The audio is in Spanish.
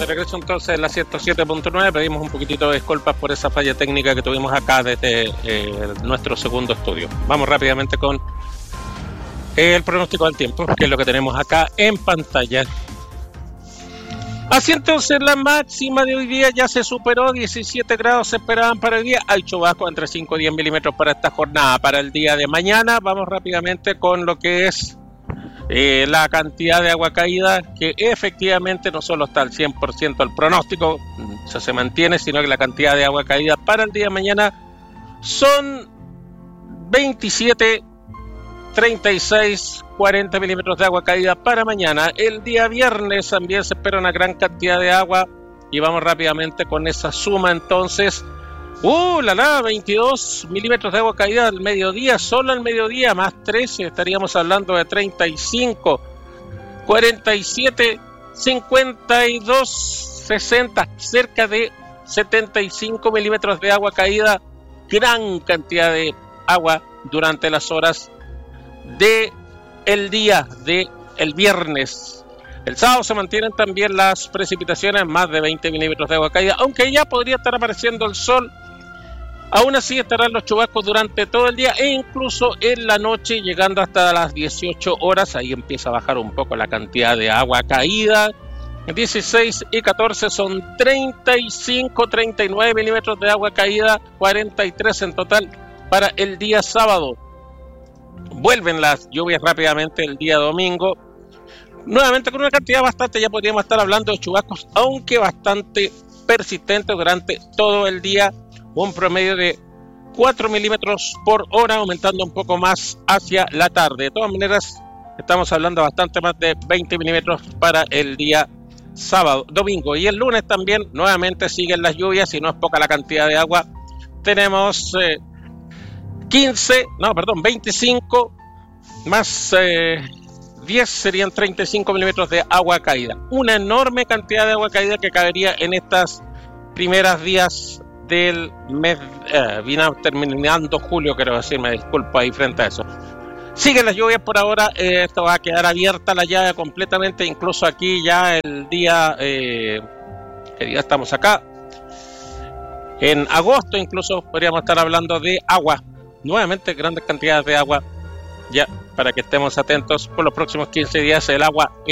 regreso entonces en la 107.9. Pedimos un poquitito de disculpas por esa falla técnica que tuvimos acá desde nuestro segundo estudio. Vamos rápidamente con el pronóstico del tiempo, que es lo que tenemos acá en pantalla. Así entonces la máxima de hoy día ya se superó, 17 grados se esperaban para el día. Hay chubascos entre 5 y 10 milímetros para esta jornada. Para el día de mañana vamos rápidamente con lo que es la cantidad de agua caída, que efectivamente no solo está al 100% el pronóstico, se mantiene, sino que la cantidad de agua caída para el día de mañana son 27, 36, 40 milímetros de agua caída para mañana. El día viernes también se espera una gran cantidad de agua y vamos rápidamente con esa suma entonces. 22 milímetros de agua caída al mediodía, solo al mediodía, más 13, estaríamos hablando de 35, 47, 52, 60, cerca de 75 milímetros de agua caída, gran cantidad de agua durante las horas de el día de el viernes. El sábado se mantienen también las precipitaciones, más de 20 milímetros de agua caída, aunque ya podría estar apareciendo el sol. Aún así estarán los chubascos durante todo el día e incluso en la noche, llegando hasta las 18 horas. Ahí empieza a bajar un poco la cantidad de agua caída. 16 y 14 son 35, 39 milímetros de agua caída, 43 en total para el día sábado. Vuelven las lluvias rápidamente el día domingo, nuevamente con una cantidad bastante, ya podríamos estar hablando de chubascos, aunque bastante persistentes durante todo el día. Un promedio de 4 milímetros por hora, aumentando un poco más hacia la tarde. De todas maneras, estamos hablando bastante más de 20 milímetros para el día domingo. Y el lunes también, nuevamente siguen las lluvias y no es poca la cantidad de agua. Tenemos 25 más 10 serían 35 milímetros de agua caída. Una enorme cantidad de agua caída que caería en estas primeras días del mes, terminando julio, quiero decir, me disculpo ahí frente a eso. Siguen las lluvias por ahora, esto va a quedar abierta la llave completamente, incluso aquí ya el día, ¿qué día estamos acá? En agosto incluso podríamos estar hablando de agua, nuevamente grandes cantidades de agua, ya para que estemos atentos por los próximos 15 días el agua